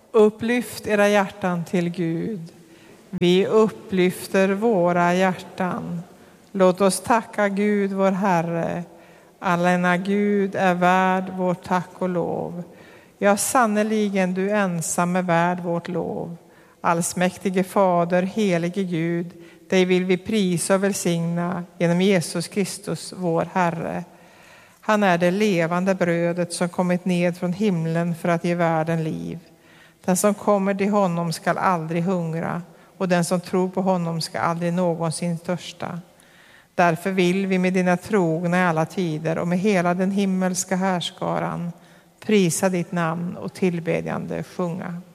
Upplyft era hjärtan till Gud. Vi upplyfter våra hjärtan. Låt oss tacka Gud vår Herre. Allena Gud är värd vårt tack och lov. Ja, sannoliken du ensam är värd vårt lov. Allsmäktige Fader, helige Gud, dig vill vi prisa och välsigna genom Jesus Kristus, vår Herre. Han är det levande brödet som kommit ned från himlen för att ge världen liv. Den som kommer till honom skall aldrig hungra, och den som tror på honom ska aldrig någonsin törsta. Därför vill vi med dina trogna i alla tider och med hela den himmelska härskaran prisa ditt namn och tillbedjande sjunga.